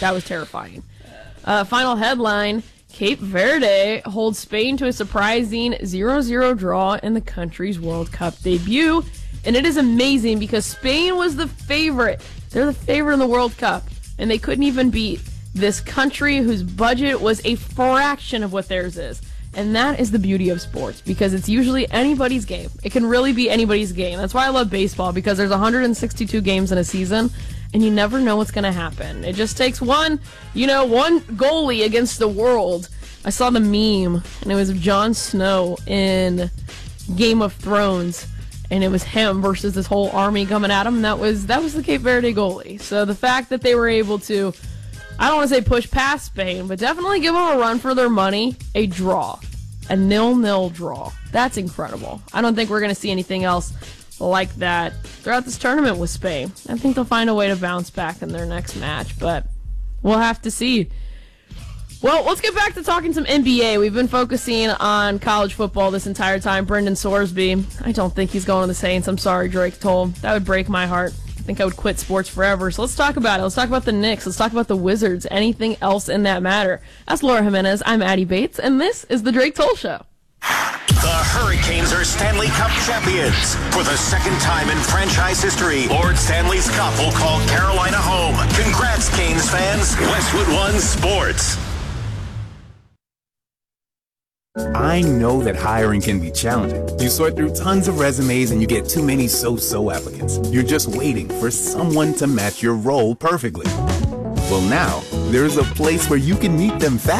That was terrifying. Final headline, Cape Verde holds Spain to a surprising 0-0 draw in the country's World Cup debut. And it is amazing because Spain was the favorite. They're the favorite in the World Cup. And they couldn't even beat this country whose budget was a fraction of what theirs is. And that is the beauty of sports, because it's usually anybody's game. It can really be anybody's game. That's why I love baseball, because there's 162 games in a season, and you never know what's going to happen. It just takes one goalie against the world. I saw the meme, and it was Jon Snow in Game of Thrones, and it was him versus this whole army coming at him, and that was the Cape Verde goalie. So the fact that they were able to, I don't want to say push past Spain, but definitely give them a run for their money, a draw. A 0-0 draw. That's incredible. I don't think we're going to see anything else like that throughout this tournament with Spain. I think they'll find a way to bounce back in their next match, but we'll have to see. Well, let's get back to talking some NBA. We've been focusing on college football this entire time. Brendan Sorsby, I don't think he's going to the Saints. I'm sorry, Drake Toll. That would break my heart. I think I would quit sports forever. So let's talk about it. Let's talk about the Knicks. Let's talk about the Wizards. Anything else in that matter? That's Laura Jimenez. I'm Addie Bates, and this is the Drake Toll Show. The Hurricanes are Stanley Cup champions. For the second time in franchise history, Lord Stanley's Cup will call Carolina home. Congrats, Canes fans. Westwood One Sports. I know that hiring can be challenging. You sort through tons of resumes and you get too many so-so applicants. You're just waiting for someone to match your role perfectly. Well, now, there's a place where you can meet them fast.